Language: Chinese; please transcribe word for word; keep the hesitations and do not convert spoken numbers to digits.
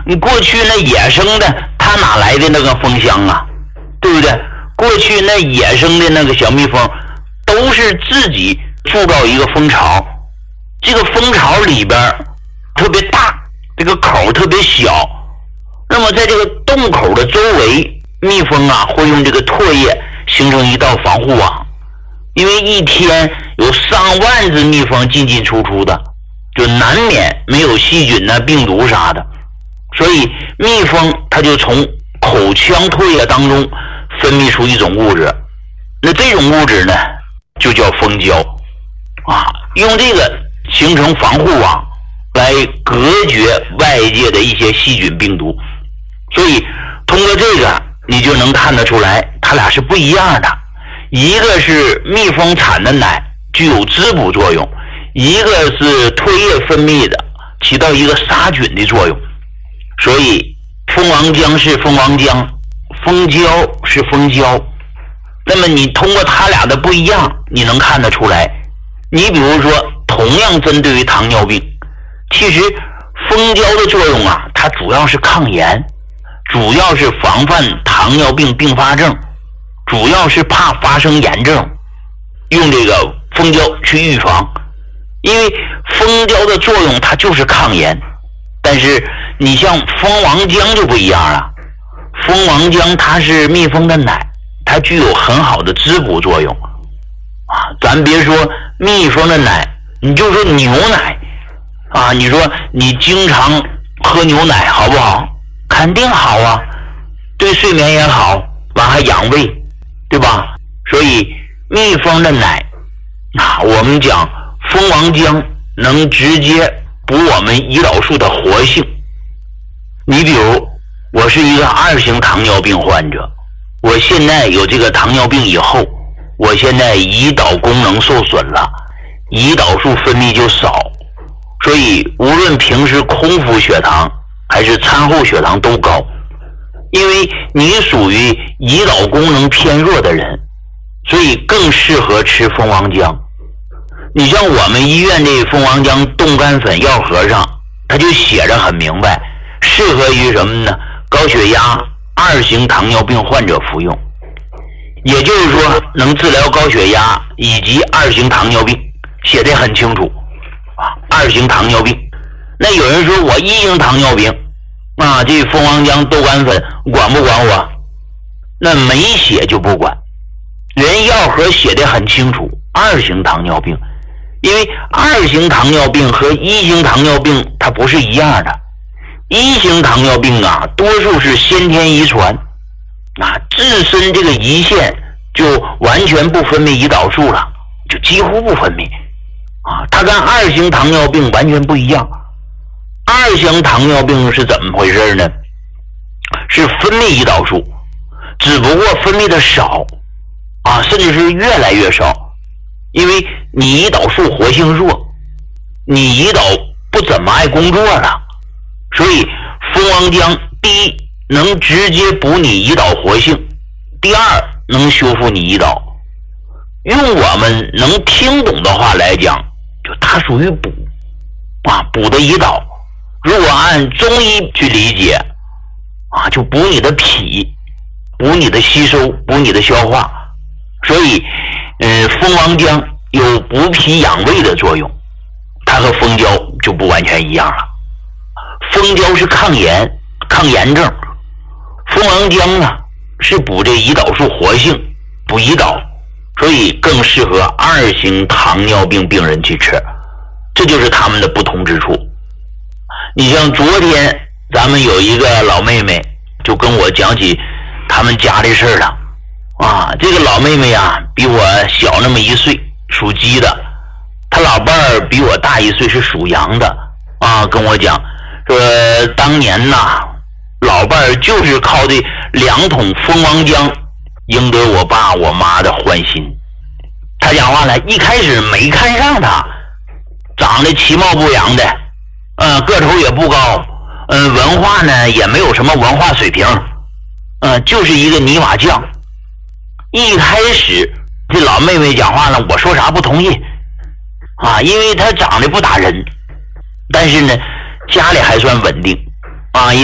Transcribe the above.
你过去那野生的，它哪来的那个蜂箱啊？对不对？过去那野生的那个小蜜蜂，都是自己筑造一个蜂巢，这个蜂巢里边特别大，这个口特别小。那么在这个洞口的周围，蜜蜂啊会用这个唾液形成一道防护网，因为一天有上万只蜜蜂进进出出的，就难免没有细菌啊、病毒啥的，所以蜜蜂它就从口腔唾液当中分泌出一种物质，那这种物质呢就叫蜂胶啊，用这个形成防护网来隔绝外界的一些细菌病毒。所以通过这个你就能看得出来它俩是不一样的，一个是蜜蜂产的奶具有滋补作用，一个是唾液分泌的起到一个杀菌的作用。所以蜂王浆是蜂王浆，蜂胶是蜂胶，那么你通过它俩的不一样你能看得出来。你比如说同样针对于糖尿病，其实蜂胶的作用啊，它主要是抗炎，主要是防范糖尿病并发症，主要是怕发生炎症，用这个蜂胶去预防。因为蜂胶的作用它就是抗炎，但是你像蜂王浆就不一样了，蜂王浆它是蜜蜂的奶，它具有很好的滋补作用啊。咱别说蜜蜂的奶，你就说牛奶啊，你说你经常喝牛奶好不好？肯定好啊，对睡眠也好，完还养胃，对吧？所以蜜蜂的奶啊，我们讲蜂王浆能直接补我们胰岛素的活性。你比如我是一个二型糖尿病患者，我现在有这个糖尿病以后，我现在胰岛功能受损了，胰岛素分泌就少，所以无论平时空腹血糖还是餐后血糖都高。因为你属于胰岛功能偏弱的人，所以更适合吃蜂王浆。你像我们医院这蜂王浆冻干粉药盒上，它就写着很明白，适合于什么呢？高血压、二型糖尿病患者服用，也就是说能治疗高血压以及二型糖尿病，写得很清楚啊。二型糖尿病，那有人说我一型糖尿病啊，这蜂王浆豆干粉管不管我？那没写就不管，人药盒写得很清楚，二型糖尿病。因为二型糖尿病和一型糖尿病它不是一样的，一型糖尿病啊，多数是先天遗传啊，自身这个胰腺就完全不分泌胰岛素了，就几乎不分泌啊，它跟二型糖尿病完全不一样。二型糖尿病是怎么回事呢？是分泌胰岛素，只不过分泌的少啊，甚至是越来越少。因为你胰岛素活性弱，你胰岛不怎么爱工作了，所以蜂王浆第一能直接补你胰岛活性，第二能修复你胰岛。用我们能听懂的话来讲，就它属于补啊，补的胰岛。如果按中医去理解啊，就补你的脾，补你的吸收，补你的消化。所以呃，蜂王浆有补脾养胃的作用，它和蜂胶就不完全一样了。蜂胶是抗炎、抗炎症，蜂王浆呢是补这胰岛素活性，补胰岛，所以更适合二型糖尿病病人去吃，这就是他们的不同之处。你像昨天咱们有一个老妹妹就跟我讲起他们家的事了啊，这个老妹妹呀比我小那么一岁，属鸡的，她老伴儿比我大一岁，是属羊的啊，跟我讲说当年呐，老伴儿就是靠这两桶蜂王浆赢得我爸我妈的欢心。他讲话了，一开始没看上他，长得其貌不扬的，呃，个头也不高，嗯、呃，文化呢也没有什么文化水平，呃，就是一个泥瓦匠。一开始这老妹妹讲话了，我说啥不同意啊，因为她长得不打人，但是呢家里还算稳定啊，因